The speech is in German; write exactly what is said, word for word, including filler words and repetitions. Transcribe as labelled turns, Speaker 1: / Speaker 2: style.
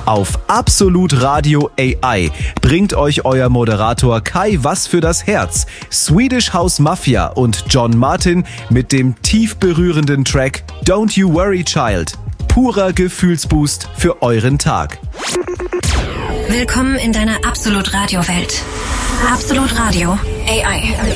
Speaker 1: Auf Absolut Radio A I bringt euch euer Moderator Kai Was für das Herz, Swedish House Mafia und John Martin mit dem tief berührenden Track Don't You Worry Child. Purer Gefühlsboost für euren Tag.
Speaker 2: Willkommen in deiner Absolut Radio Welt. Absolut Radio A I.